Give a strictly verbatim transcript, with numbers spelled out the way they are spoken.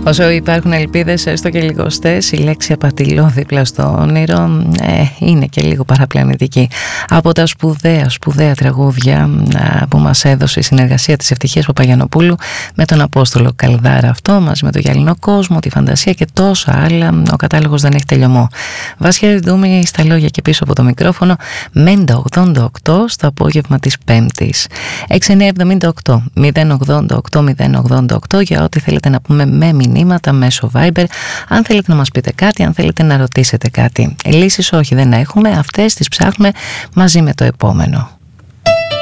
Όσο υπάρχουν ελπίδες, έστω και λιγοστές, η λέξη απατηλό δίπλα στο όνειρο ε, είναι και λίγο παραπλανητική. Από τα σπουδαία, σπουδαία τραγούδια ε, που μας έδωσε η συνεργασία της Ευτυχίας Παπαγιαννοπούλου με τον Απόστολο Καλδάρα, αυτό μαζί με το Γυαλινό Κόσμο, τη Φαντασία και τόσα άλλα, ο κατάλογος δεν έχει τελειωμό. Βάσια Ρεντούμη στα λόγια και πίσω από το μικρόφωνο, Μέντα ογδόντα οκτώ στο απόγευμα της Πέμπτης. έξι εννιά εβδομήντα οκτώ μηδέν ογδόντα οκτώ μηδέν ογδόντα οκτώ για ό,τι θέλετε να πούμε με μηνύματα μέσω Viber, αν θέλετε να μας πείτε κάτι, αν θέλετε να ρωτήσετε κάτι. Λύσεις όχι δεν έχουμε, αυτές τις ψάχνουμε μαζί με το επόμενο.